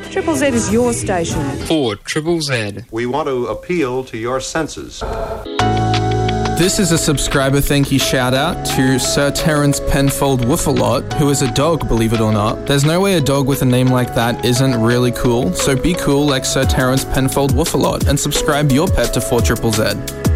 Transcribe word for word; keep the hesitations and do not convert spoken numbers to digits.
Triple Z is your station. For Triple Z. We want to appeal to your senses. This is a subscriber thank you shout out to Sir Terence Penfold Woofalot, who is a dog, believe it or not. There's no way a dog with a name like that isn't really cool, so be cool like Sir Terence Penfold Woofalot and subscribe your pet to four Triple Z.